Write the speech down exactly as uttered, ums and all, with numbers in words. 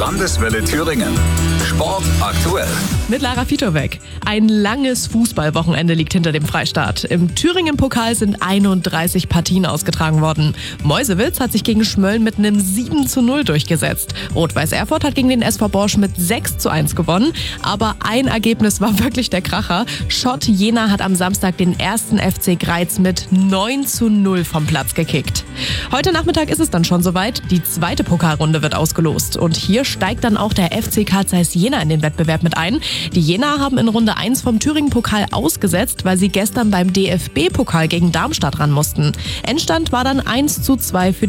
Landeswelle Thüringen. Sport aktuell. Mit Lara Fitowek. Ein langes Fußballwochenende liegt hinter dem Freistaat. Im Thüringen-Pokal sind einunddreißig Partien ausgetragen worden. Meuselwitz hat sich gegen Schmölln mit einem sieben zu null durchgesetzt. Rot-Weiß Erfurt hat gegen den S V Borsch mit sechs zu eins gewonnen. Aber ein Ergebnis war wirklich der Kracher. Schott Jena hat am Samstag den ersten F C Greiz mit neun zu null vom Platz gekickt. Heute Nachmittag ist es dann schon soweit. Die zweite Pokalrunde wird ausgelost. Und hier steigt dann auch der F C Carl Zeiss Jena in den Wettbewerb mit ein. Die Jenaer haben in Runde eins vom Thüringen-Pokal ausgesetzt, weil sie gestern beim D F B-Pokal gegen Darmstadt ran mussten. Endstand war dann eins zu zwei für